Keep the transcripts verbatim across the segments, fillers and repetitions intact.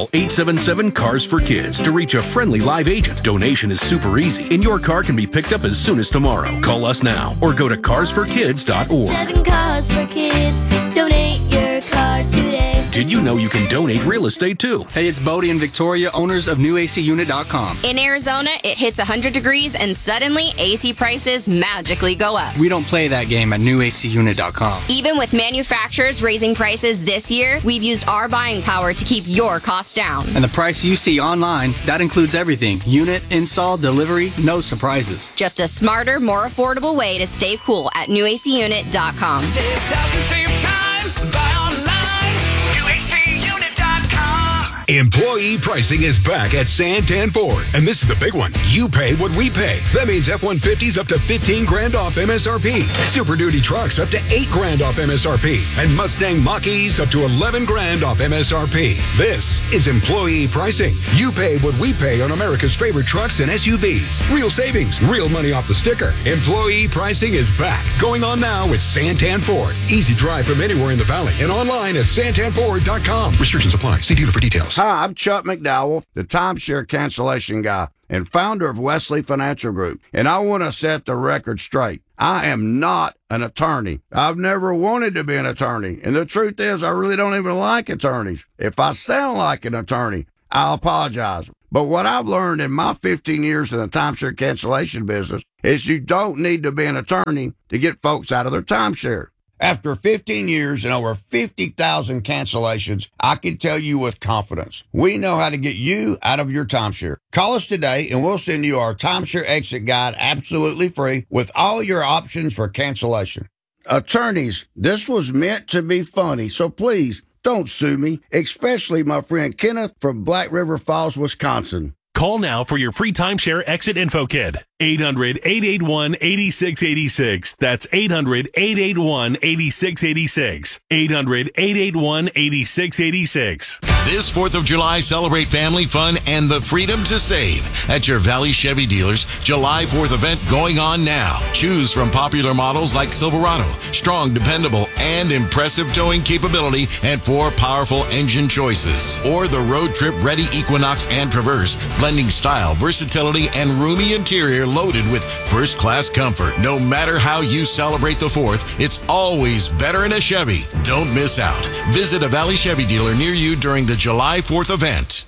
Call eight seven seven, C A R S for Kids to reach a friendly live agent. Donation is super easy, and your car can be picked up as soon as tomorrow. Call us now or go to cars for kids dot org. Seven Cars for Kids. Donate your car today. Did you know you can donate real estate too? Hey, it's Bodie and Victoria, owners of new A C unit dot com. In Arizona, it hits one hundred degrees and suddenly A C prices magically go up. We don't play that game at new A C unit dot com. Even with manufacturers raising prices this year, we've used our buying power to keep your costs down. And the price you see online, that includes everything. Unit, install, delivery, no surprises. Just a smarter, more affordable way to stay cool at new A C unit dot com. Save thousands, save time, buy online, new A C unit dot com. Employee pricing is back at Santan Ford, and this is the big one. You pay what we pay. That means F one fifties up to fifteen grand off M S R P, Super Duty trucks up to eight grand off M S R P, and Mustang Mach-E's up to eleven grand off M S R P. This is employee pricing. You pay what we pay on America's favorite trucks and S U Vs. Real savings, real money off the sticker. Employee pricing is back. Going on now with Santan Ford. Easy drive from anywhere in the valley and online at santan ford dot com. Restrictions apply. See dealer for details. Hi, I'm Chuck McDowell, the timeshare cancellation guy and founder of Wesley Financial Group, and I want to set the record straight. I am not an attorney. I've never wanted to be an attorney, and the truth is I really don't even like attorneys. If I sound like an attorney, I apologize. But what I've learned in my fifteen years in the timeshare cancellation business is you don't need to be an attorney to get folks out of their timeshare. After fifteen years and over fifty thousand cancellations, I can tell you with confidence, we know how to get you out of your timeshare. Call us today and we'll send you our timeshare exit guide absolutely free with all your options for cancellation. Attorneys, this was meant to be funny, so please don't sue me, especially my friend Kenneth from Black River Falls, Wisconsin. Call now for your free timeshare exit info kit. eight hundred, eight eight one, eight six eight six. That's eight hundred, eight eight one, eight six eight six. eight hundred, eight eight one, eight six eight six. This fourth of July, celebrate family fun and the freedom to save at your Valley Chevy dealers. July fourth event going on now. Choose from popular models like Silverado, strong, dependable, and impressive towing capability, and four powerful engine choices. Or the road trip ready Equinox and Traverse, blending style, versatility, and roomy interior loaded with first-class comfort. No matter how you celebrate the fourth, it's always better in a Chevy. Don't miss out. Visit a Valley Chevy dealer near you during the July fourth event.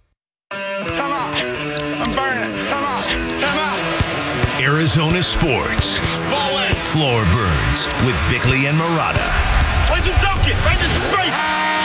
Come on, I'm burning. Come on, come on. Arizona Sports. Ball in. Floor Burns with Bickley and Murata. Right to dunk it. Right to straight.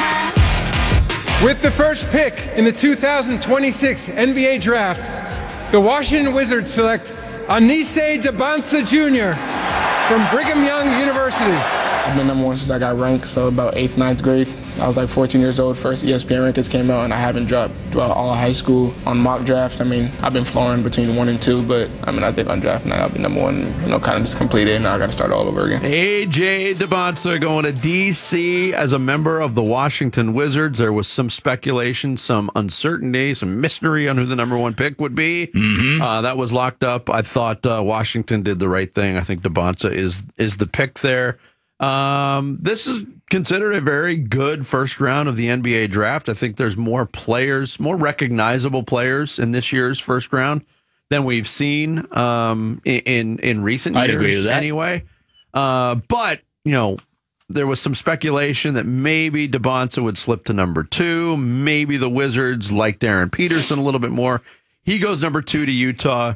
With the first pick in the two thousand twenty-six N B A Draft, the Washington Wizards select Anise Dabansa Junior from Brigham Young University. I've been number one since I got ranked, so about eighth, ninth grade. I was like fourteen years old, first E S P N rankings came out, and I haven't dropped throughout all of high school on mock drafts. I mean, I've been flooring between one and two, but I mean, I think on draft night I'll be number one, you know, kind of just complete it, and now I got to start all over again. A J Dabansa going to D C as a member of the Washington Wizards. There was some speculation, some uncertainty, some mystery on who the number one pick would be. Mm-hmm. Uh, that was locked up. I thought uh, Washington did the right thing. I think Dabansa is is the pick there. Um, this is considered a very good first round of the N B A draft. I think there's more players, more recognizable players in this year's first round than we've seen um, in in recent years. I'd agree with that. Anyway, uh, but you know, there was some speculation that maybe Dabansa would slip to number two. Maybe the Wizards like Darren Peterson a little bit more. He goes number two to Utah.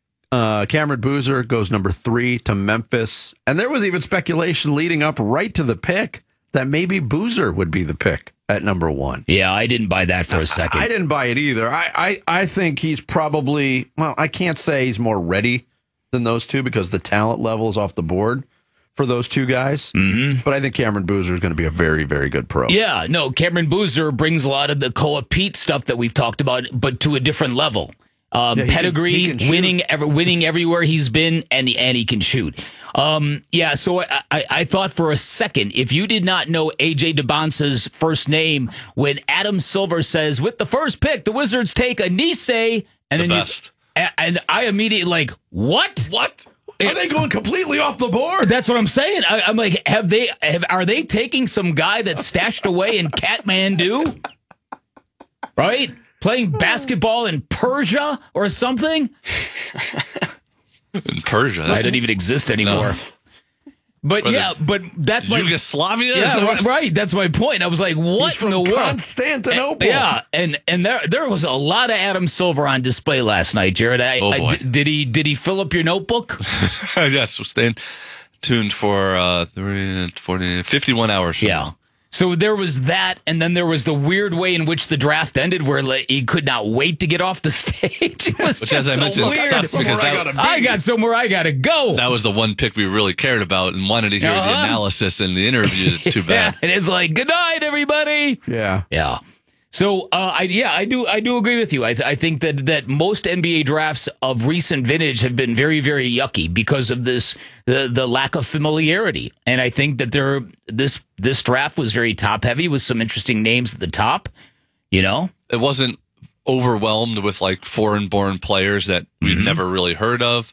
Uh, Cameron Boozer goes number three to Memphis. And there was even speculation leading up right to the pick that maybe Boozer would be the pick at number one. Yeah, I didn't buy that for a second. I, I didn't buy it either. I, I, I think he's probably, well, I can't say he's more ready than those two because the talent level is off the board for those two guys. Mm-hmm. But I think Cameron Boozer is going to be a very, very good pro. Yeah, no, Cameron Boozer brings a lot of the Koa Pete stuff that we've talked about, but to a different level. Um, Yeah, he pedigree, can- he can shoot. winning, ever, winning everywhere he's been, and and he can shoot. Um, yeah, so I, I, I thought for a second, if you did not know A J Dabansa's first name, when Adam Silver says, with the first pick, the Wizards take Anise, and The then best. you, and- and I immediately like, what? What? Are they going completely off the board? That's what I'm saying. I, I'm like, have they? Have, are they taking some guy that's stashed away in Kathmandu? right? Playing basketball in Persia or something. In Persia, that doesn't even exist anymore. No. But Brother, yeah, but that's my Yugoslavia. Yeah, right, right. That's my point. I was like, "What He's from in the world?" Constantinople. And, yeah, and and there there was a lot of Adam Silver on display last night, Jared. I, oh boy. I, did he did he fill up your notebook? Yes, we're staying tuned for uh, three, forty, fifty-one hours. From yeah. now. So there was that, and then there was the weird way in which the draft ended, where like, he could not wait to get off the stage. It was Which, just as I so mentioned, weird. sucks because I, that, gotta I got somewhere I got to go. That was the one pick we really cared about and wanted to hear Uh-huh. the analysis and the interviews. It's too bad. Yeah, and it's like, good night, everybody. Yeah, yeah. So, uh, I yeah, I do I do agree with you. I, th- I think that, that most N B A drafts of recent vintage have been very, very yucky because of this the the lack of familiarity. And I think that there this this draft was very top heavy with some interesting names at the top. You know, it wasn't overwhelmed with like foreign born players that we've mm-hmm. never really heard of.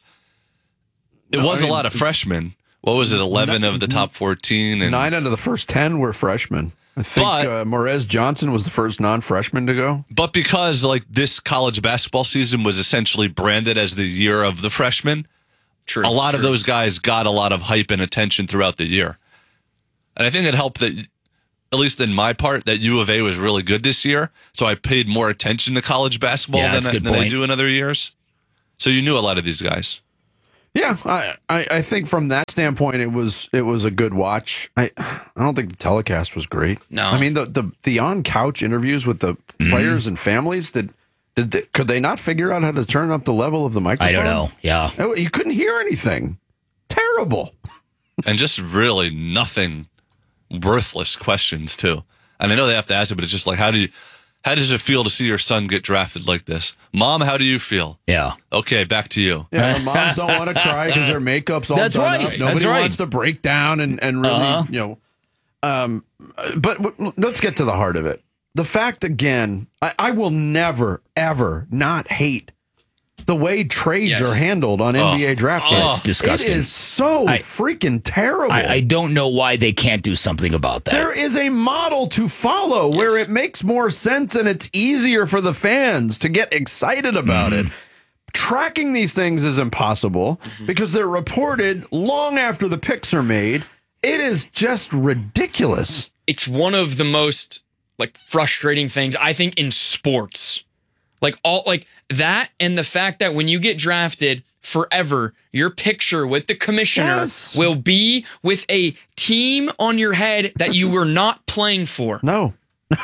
It no, was I mean, a lot of freshmen. What was it? Eleven nine, of the top fourteen, and nine out of the first ten were freshmen. I think but, uh, Morez Johnson was the first non-freshman to go. But because like this college basketball season was essentially branded as the year of the freshmen, true, a lot true. of those guys got a lot of hype and attention throughout the year. And I think it helped that, at least in my part, that U of A was really good this year. So I paid more attention to college basketball yeah, than, I, than I do in other years. So you knew a lot of these guys. Yeah, I, I, I think from that standpoint, it was it was a good watch. I I don't think the telecast was great. No, I mean the the, the on couch interviews with the mm-hmm. players and families. Did did they, could they not figure out how to turn up the level of the microphone? I don't know. Yeah, you couldn't hear anything. Terrible. And just really nothing, worthless questions too. And I know they have to ask it, but it's just like, how do you? How does it feel to see your son get drafted like this? Mom, how do you feel? Yeah. Okay, back to you. Yeah, the moms don't want to cry because their makeup's all That's done right. up. Nobody That's right. wants to break down and, and really, uh-huh. you know. Um, but w- let's get to the heart of it. The fact, again, I, I will never, ever not hate the way trades yes. are handled on oh. N B A draft days. Oh, it's disgusting. It is so I, freaking terrible. I, I don't know why they can't do something about that. There is a model to follow yes. where it makes more sense and it's easier for the fans to get excited about mm-hmm. it. Tracking these things is impossible mm-hmm. because they're reported long after the picks are made. It is just ridiculous. It's one of the most like frustrating things I think in sports. Like all like that and the fact that when you get drafted forever, your picture with the commissioner yes. will be with a team on your head that you were not playing for. No.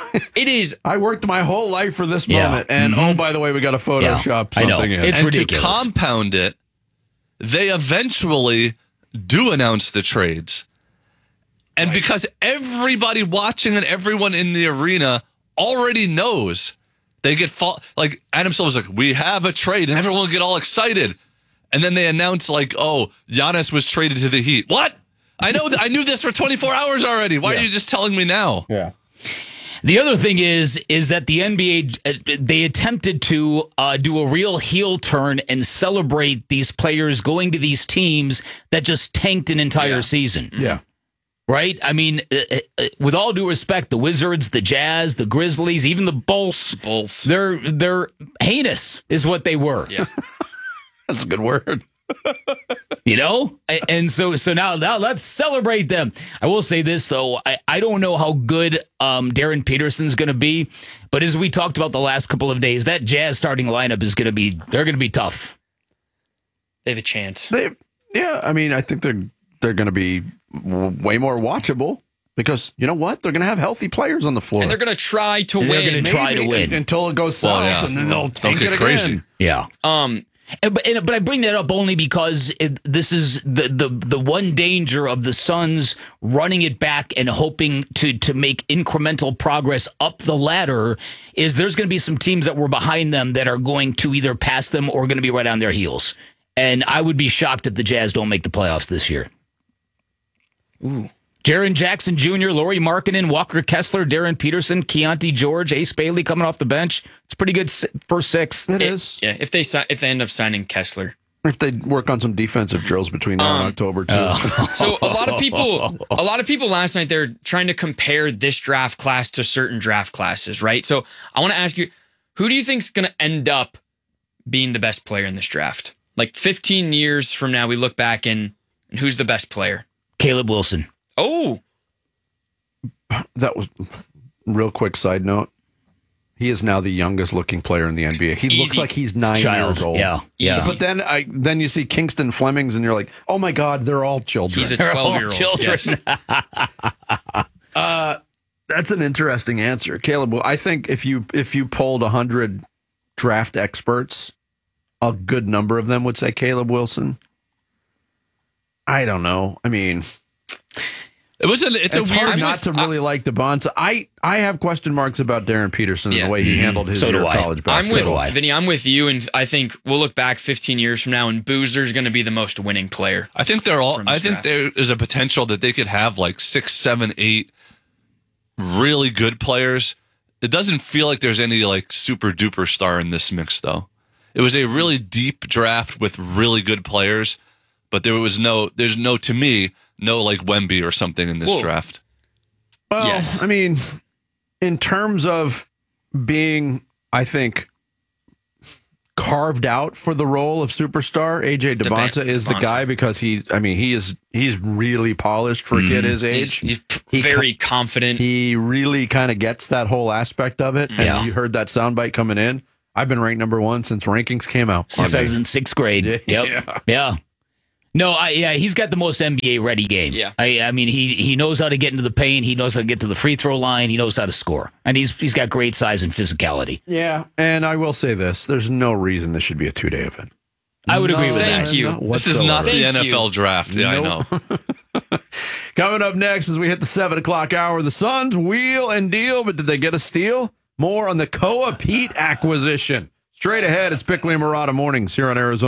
It is. I worked my whole life for this yeah. moment. And mm-hmm. oh, by the way, we got to Photoshop yeah. something in. It's and ridiculous. To compound it, they eventually do announce the trades. And right. because everybody watching and everyone in the arena already knows, they get fall like Adam Silver's like, we have a trade, and everyone will get all excited. And then they announce like, oh, Giannis was traded to the Heat. What? I know th- I knew this for twenty-four hours already. Why yeah. are you just telling me now? Yeah. The other thing is, is that the N B A, they attempted to uh, do a real heel turn and celebrate these players going to these teams that just tanked an entire yeah. season. Yeah. Right? I mean, uh, uh, with all due respect, the Wizards, the Jazz, the Grizzlies, even the Bulls, Bulls. they're they're heinous is what they were. Yeah. That's a good word. You know? And so so now, now let's celebrate them. I will say this, though. I, I don't know how good um, Darren Peterson's going to be, but as we talked about the last couple of days, that Jazz starting lineup is going to be, they're going to be tough. They have a chance. They, yeah, I mean, I think they're they're going to be way more watchable because you know what? They're going to have healthy players on the floor. And they're going to try to and win. They're going to try to win. Until it goes south, well, yeah. and then they'll take they'll it crazy. again. Yeah. Um, And, but, and, but I bring that up only because it, this is the, the the one danger of the Suns running it back and hoping to to make incremental progress up the ladder is there's going to be some teams that were behind them that are going to either pass them or going to be right on their heels. And I would be shocked if the Jazz don't make the playoffs this year. Ooh. Jaren Jackson Junior, Lauri Markkanen, Walker Kessler, Darren Peterson, Keontae George, Ace Bailey coming off the bench. It's pretty good first six. It, it it is. Yeah, if they if they end up signing Kessler. If they work on some defensive drills between now Um, and October too. uh, So a lot of people, a lot of people last night, they're trying to compare this draft class to certain draft classes, right? So I want to ask you, who do you think's going to end up being the best player in this draft? Like fifteen years from now, we look back and, and who's the best player? Caleb Wilson. Oh, That was real quick side note. He is now the youngest looking player in the N B A. He Easy. looks like he's nine Child. years old. Yeah, yeah. But then I then you see Kingston Flemings and you're like, oh my God, they're all children. he's a They're all twelve-year-old. children. Yes. Uh, that's an interesting answer, Caleb. I think if you if you polled a hundred draft experts, a good number of them would say Caleb Wilson. I don't know. I mean, It was a, it's, it's a weird. hard not with- to really like DeBonza. I I have question marks about Darren Peterson and Yeah. the way he handled his So do year of I. college I'm basketball. with So do I. Vinny. I'm with you, and I think we'll look back fifteen years from now, and Boozer's going to be the most winning player. I think they're all. From this I think draft. there is a potential that they could have like six, seven, eight really good players. It doesn't feel like there's any like super duper star in this mix, though. It was a really deep draft with really good players, but there was no. There's no to me no like Wemby or something in this Whoa. draft. Well, Yes. I mean, in terms of being, I think, carved out for the role of superstar, A J DeBonta is the DeBonta. guy because he, I mean, he is he's really polished for a kid his He's, age. he's p- He very confident. He really kind of gets that whole aspect of it. And Yeah. you heard that soundbite coming in. I've been ranked number one since rankings came out. Since I was in sixth grade. Yeah. Yep. Yeah. Yeah. No, I, yeah, he's got the most N B A ready game. Yeah. I, I mean, he he knows how to get into the paint. He knows how to get to the free throw line. He knows how to score, and he's he's got great size and physicality. Yeah. And I will say this: there's no reason this should be a two day event. I would agree with Thank that. you. This is not Thank the N F L you. draft. Yeah, Nope. I know. Coming up next as we hit the seven o'clock hour, the Suns wheel and deal, but did they get a steal? More on the Koa Pete acquisition. Straight ahead, it's Bickley and Murata Mornings here on Arizona.